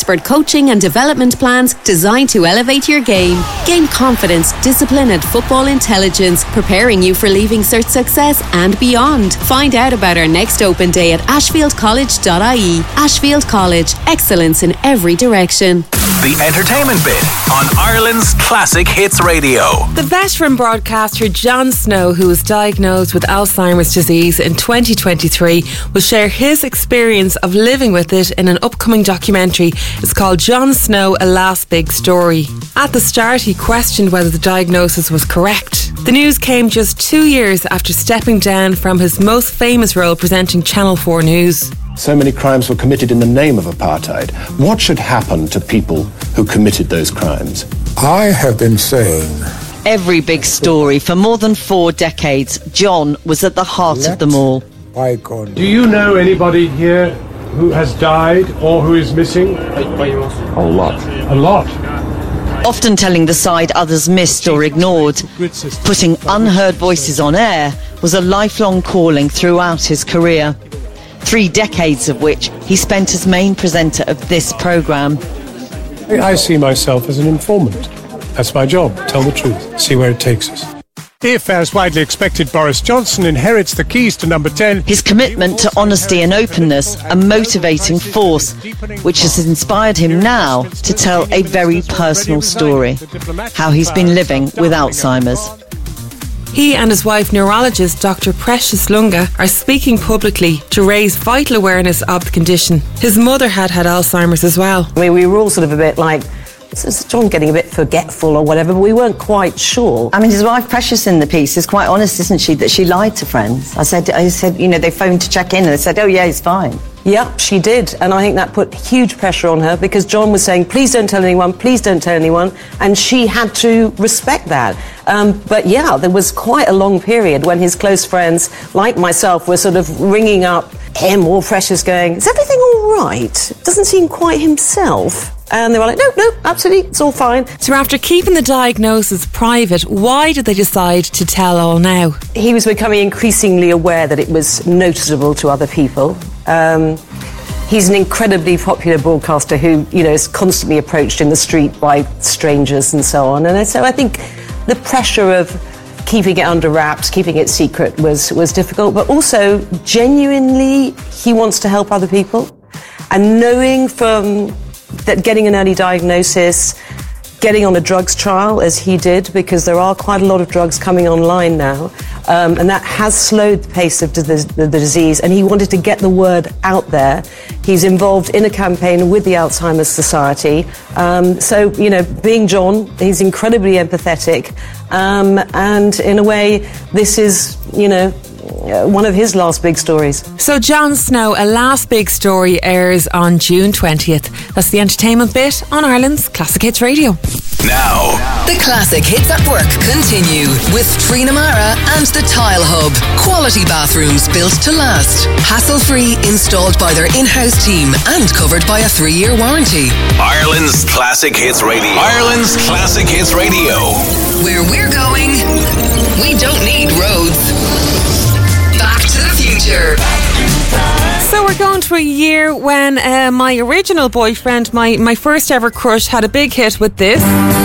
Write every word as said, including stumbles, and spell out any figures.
expert coaching and development plans designed to elevate your game. Gain confidence, discipline and football intelligence, preparing you for Leaving Cert success and beyond. Find out about our next open day at ashfield college dot I E. Ashfield College, excellence in every direction. The entertainment bit on Ireland's Classic Hits Radio. The veteran broadcaster Jon Snow, who was diagnosed with Alzheimer's disease in twenty twenty-three, will share his experience of living with it in an upcoming documentary. It's called Jon Snow, A Last Big Story. At the start, he questioned whether the diagnosis was correct. The news came just two years after stepping down from his most famous role presenting Channel four News. So many crimes were committed in the name of apartheid. What should happen to people who committed those crimes? I have been saying... Every big story for more than four decades, Jon was at the heart Let of them all. Do you know anybody here who has died or who is missing? A lot. A lot. Often telling the side others missed or ignored, putting unheard voices on air was a lifelong calling throughout his career. Three decades of which he spent as main presenter of this programme. I see myself as an informant. That's my job, tell the truth, see where it takes us. If, as widely expected, Boris Johnson inherits the keys to number ten... His commitment to honesty and openness, a motivating force, which has inspired him now to tell a very personal story, how he's been living with Alzheimer's. He and his wife, neurologist Doctor Precious Lunga, are speaking publicly to raise vital awareness of the condition. His mother had had Alzheimer's as well. I mean, we were all sort of a bit like, is Jon getting a bit forgetful or whatever, but we weren't quite sure. I mean, his wife, Precious, in the piece is quite honest, isn't she, that she lied to friends. I said, I said, you know, they phoned to check in and they said, oh, yeah, he's fine. Yep, she did, and I think that put huge pressure on her because Jon was saying, please don't tell anyone, please don't tell anyone, and she had to respect that. Um, but yeah, there was quite a long period when his close friends, like myself, were sort of ringing up him or Precious going, is everything all right? Doesn't seem quite himself. And they were like, no, no, absolutely, it's all fine. So after keeping the diagnosis private, why did they decide to tell all now? He was becoming increasingly aware that it was noticeable to other people. Um, he's an incredibly popular broadcaster who, you know, is constantly approached in the street by strangers and so on. And so I think the pressure of keeping it under wraps, keeping it secret was, was difficult, but also genuinely he wants to help other people. And knowing from that getting an early diagnosis, getting on a drugs trial as he did, because there are quite a lot of drugs coming online now, um, and that has slowed the pace of the, the, the disease, and he wanted to get the word out there. He's involved in a campaign with the Alzheimer's Society. Um, so, you know, being Jon, he's incredibly empathetic, um, and in a way, this is, you know, Uh, one of his last big stories. So Jon Snow, A Last Big Story, airs on June twentieth. That's the entertainment bit on Ireland's Classic Hits Radio. Now, the Classic Hits at Work continue with Trina Mara and the Tile Hub. Quality bathrooms built to last. Hassle-free, installed by their in-house team and covered by a three-year warranty. Ireland's Classic Hits Radio. Ireland's Classic Hits Radio. Where we're going, we don't need roads. Back to the future. So we're going to a year when uh, my original boyfriend, my, my first ever crush, had a big hit with this.